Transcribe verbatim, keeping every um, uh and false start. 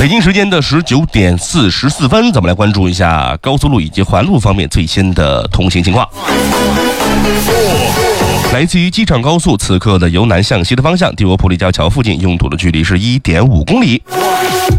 北京时间的十九点四十四分，咱们来关注一下高速路以及环路方面最新的通行情况。来自于机场高速，此刻的由南向西的方向，帝国普立交桥附近拥堵的距离是一点五公里。